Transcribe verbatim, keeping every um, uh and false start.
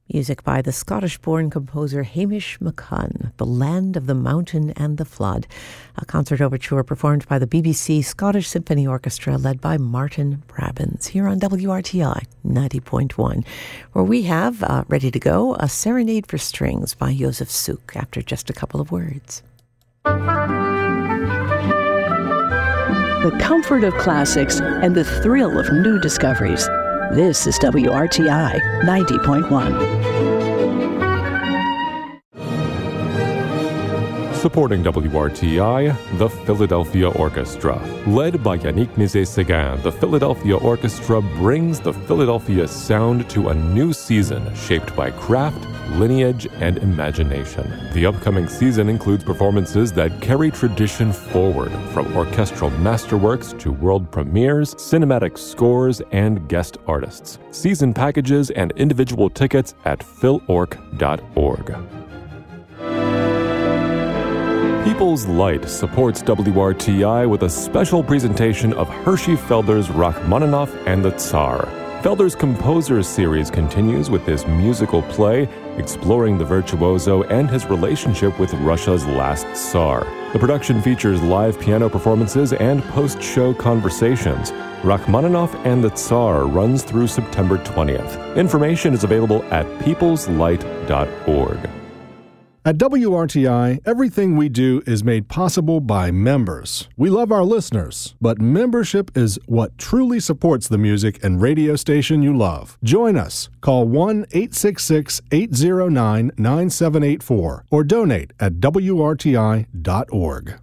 Music by the Scottish-born composer Hamish McCunn, The Land of the Mountain and the Flood, a concert overture performed by the B B C Scottish Symphony Orchestra led by Martin Brabbins here on W R T I ninety point one, where we have, uh, ready to go, a Serenade for Strings by Josef Suk after just a couple of words. The comfort of classics and the thrill of new discoveries. This is W R T I ninety point one. Supporting W R T I, the Philadelphia Orchestra. Led by Yannick Nézet-Séguin, the Philadelphia Orchestra brings the Philadelphia sound to a new season shaped by craft, lineage, and imagination. The upcoming season includes performances that carry tradition forward, from orchestral masterworks to world premieres, cinematic scores, and guest artists. Season packages and individual tickets at phil orc dot org. People's Light supports W R T I with a special presentation of Hershey Felder's Rachmaninoff and the Tsar. Felder's Composers series continues with this musical play exploring the virtuoso and his relationship with Russia's last Tsar. The production features live piano performances and post-show conversations. Rachmaninoff and the Tsar runs through September twentieth. Information is available at peoples light dot org. At W R T I, everything we do is made possible by members. We love our listeners, but membership is what truly supports the music and radio station you love. Join us. Call one eight six six, eight zero nine, nine seven eight four or donate at W R T I dot org.